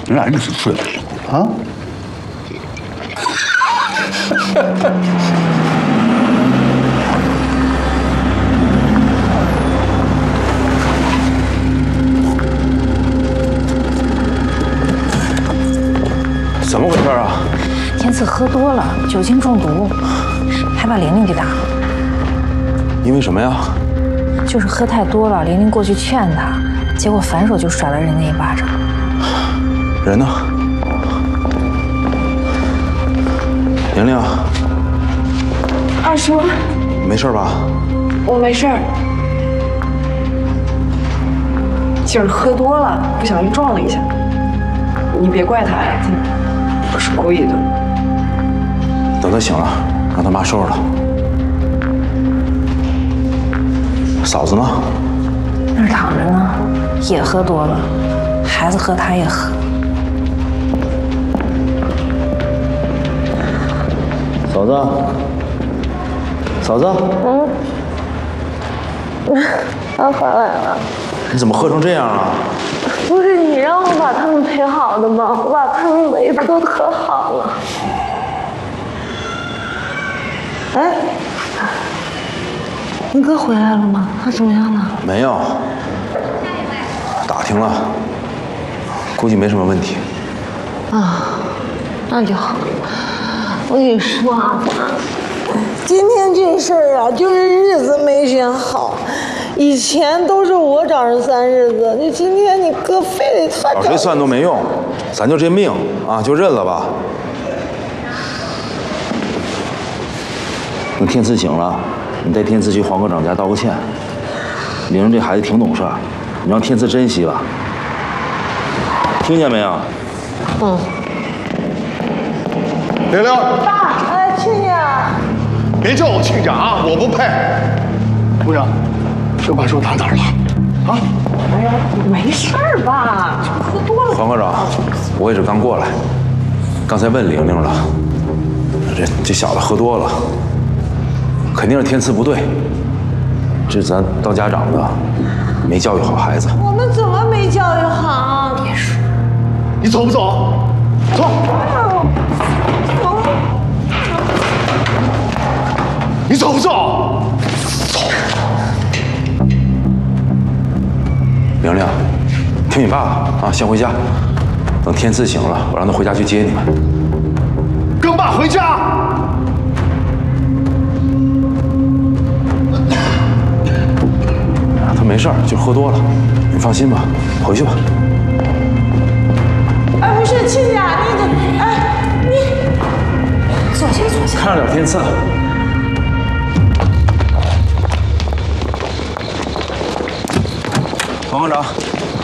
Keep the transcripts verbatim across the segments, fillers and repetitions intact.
你俩一起睡啊？ 怎么回事啊？ 天赐喝多了，酒精中毒，还把玲玲给打了。 因为什么呀？ 就是喝太多了，玲玲过去劝他，结果反手就甩了人家一巴掌。 人呢？玲玲， 二叔， 没事吧？ 我没事儿，今儿喝多了，不小心撞了一下，你别怪他呀，他不是故意的。 等他醒了，让他妈收拾他。嫂子呢？ 那儿躺着呢，也喝多了，孩子喝他也喝。 嫂子，嫂子， 嗯，他回来了。 你怎么喝成这样啊？ 不是你让我把他们陪好的吗？我把他们围的都可好了。哎，你哥回来了吗？他怎么样了？ 没有，打听了，估计没什么问题。 啊，那就好。我跟你说啊，今天这事儿啊，就是日子没选好。以前都是我找人算日子，你今天你哥非得他找。 找谁算都没用，咱就这命啊，就认了吧。等天赐醒了，你带天赐去黄科长家道个歉。玲玲这孩子挺懂事儿，你让天赐珍惜吧。听见没有？ 嗯。 玲玲， 爸，哎，亲家， 别叫我亲家啊，我不配。部长，这把手打哪儿了？啊？ 哎呀，没事儿吧？喝多了。 黄科长，我也是刚过来，刚才问玲玲了，这这小子喝多了，肯定是天赐不对。这咱当家长的没教育好孩子。 我们怎么没教育好？ 别说， 你走不走？走。你走不走？走。 玲玲，听你爸啊，先回家。等天赐醒了，我让他回家去接你们。 跟爸回家。 他没事儿，就喝多了，你放心吧，回去吧。 哎，不是亲家，你怎么？哎，你坐下坐下。 看着点天赐。黄科长，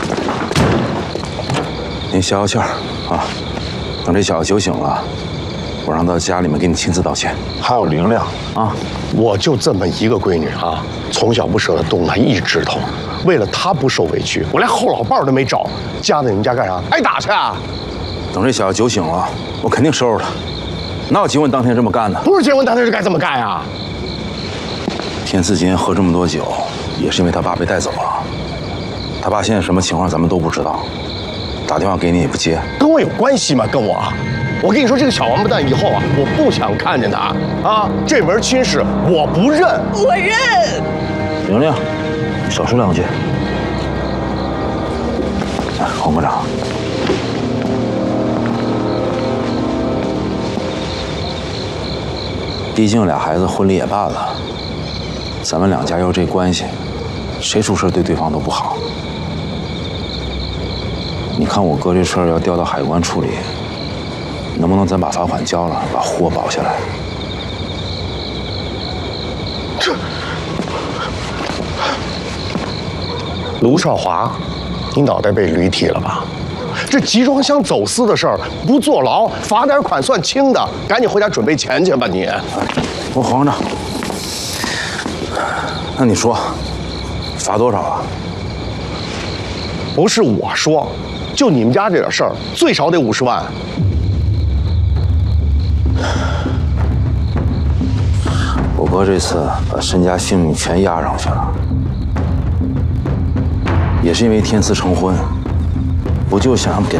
您消消气儿啊，等这小子酒醒了，我让他到家里面给你亲自道歉。 还有玲玲啊， 我就这么一个闺女啊，从小不舍得动她一指头，为了她不受委屈，我连后老伴都没找，夹在你们家干啥？挨打去啊！ 等这小子酒醒了，我肯定收拾他。哪有结婚当天这么干的？ 不是结婚当天就该这么干呀！ 天赐今天喝这么多酒，也是因为他爸被带走了。他爸现在什么情况，咱们都不知道。打电话给你也不接， 跟我有关系吗？跟我？我跟你说，这个小王八蛋以后啊，我不想看见他啊！这门亲事我不认， 我认。 玲玲，你少说两句。哎，黄科长，毕竟俩孩子婚礼也办了，咱们两家要这关系，谁出事对对方都不好。你看我哥这事儿要调到海关处理，能不能咱把罚款交了，把货保下来？ 这卢少华，你脑袋被驴踢了吧？这集装箱走私的事儿不坐牢，罚点款算轻的，赶紧回家准备钱去吧你。 我黄着，那你说，罚多少啊？ 不是我说，就你们家这点事儿，最少得五十万。 我哥这次把身家性命全押上去了，也是因为天赐成婚，不就想给